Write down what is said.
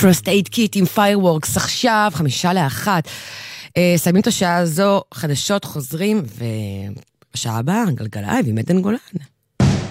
First Aid Kit עם Fireworks עכשיו, 12:55. סיימים את השעה הזו, חדשות חוזרים, ובשעה הבאה, גלגלאי ועם עדן גולן.